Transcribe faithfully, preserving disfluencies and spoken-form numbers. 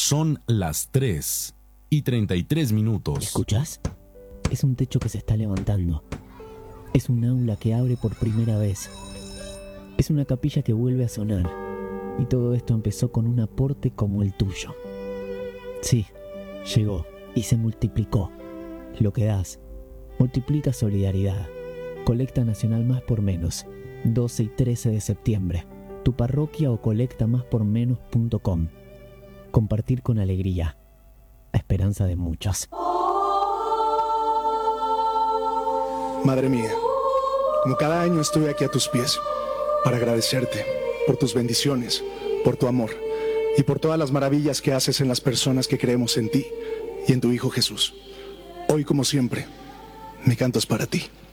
Son las tres y treinta y tres minutos. ¿Escuchás? Es un techo que se está levantando. Es un aula que abre por primera vez. Es una capilla que vuelve a sonar. Y todo esto empezó con un aporte como el tuyo. Sí, llegó y se multiplicó. Lo que das multiplica solidaridad. Colecta Nacional Más por Menos, doce y trece de septiembre. Tu parroquia o colecta más por menos punto com. Compartir con alegría. A esperanza de muchos. Madre mía, como cada año estoy aquí a tus pies para agradecerte por tus bendiciones, por tu amor y por todas las maravillas que haces en las personas que creemos en ti y en tu Hijo Jesús. Hoy, como siempre, mi canto es para ti.